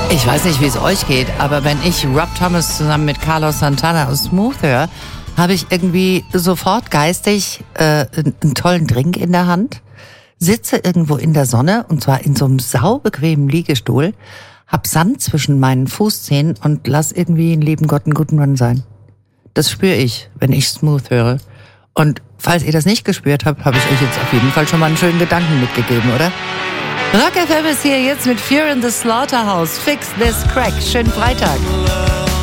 Ich weiß nicht, wie es euch geht, aber wenn ich Rob Thomas zusammen mit Carlos Santana und Smooth höre, habe ich irgendwie sofort geistig einen tollen Drink in der Hand, sitze irgendwo in der Sonne und zwar in so einem saubequemen Liegestuhl, hab Sand zwischen meinen Fußzehen und lass irgendwie in lieben Gott einen guten Mann sein. Das spüre ich, wenn ich Smooth höre. Und falls ihr das nicht gespürt habt, habe ich euch jetzt auf jeden Fall schon mal einen schönen Gedanken mitgegeben, oder? Rock FM ist hier jetzt mit Fear in the Slaughterhouse. Fix this crack. Schönen Freitag.